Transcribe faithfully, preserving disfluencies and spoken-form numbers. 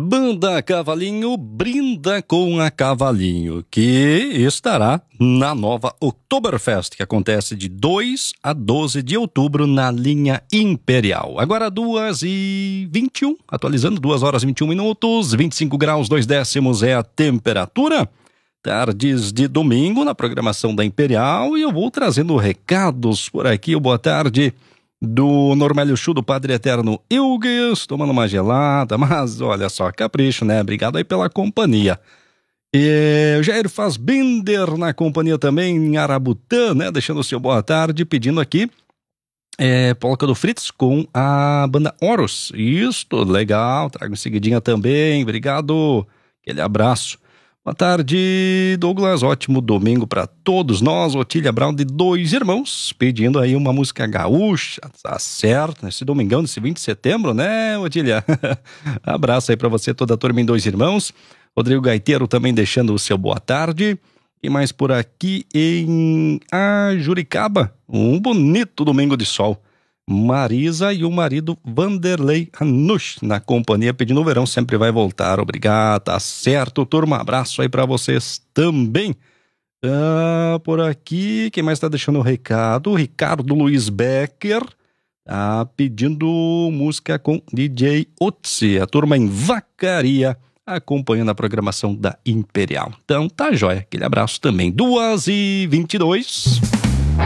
Banda Cavalinho brinda com a Cavalinho, que estará na nova Oktoberfest, que acontece de dois a doze de outubro na linha Imperial. Agora duas e vinte e um, atualizando, duas horas e vinte e um minutos, vinte e cinco graus, dois décimos é a temperatura. Tardes de domingo na programação da Imperial, e eu vou trazendo recados por aqui. Boa tarde do Normélio Chu, do Padre Eterno Ilgues, tomando uma gelada, mas olha só, capricho, né? Obrigado aí pela companhia. E o Jair Fassbinder na companhia também em Arabutã, né? Deixando o seu boa tarde, pedindo aqui é, Polka do Fritz com a banda Horus. Isto, legal, trago em seguidinha também, obrigado, aquele abraço. Boa tarde, Douglas. Ótimo domingo para todos nós. Otília Brown de Dois Irmãos, pedindo aí uma música gaúcha. Tá certo, nesse domingão, nesse vinte de setembro, né, Otília? Abraço aí para você, toda a turma em Dois Irmãos. Rodrigo Gaiteiro também deixando o seu boa tarde. E mais por aqui em Ajuricaba, um bonito domingo de sol. Marisa e o marido Vanderlei Hanush na companhia, pedindo o verão sempre vai voltar. Obrigado, tá certo, turma. Abraço aí pra vocês também. Ah, por aqui, quem mais tá deixando o recado? Ricardo Luiz Becker tá pedindo música com D J Otzi, a turma em Vacaria, acompanhando a programação da Imperial. Então tá jóia, aquele abraço também. duas e vinte e dois.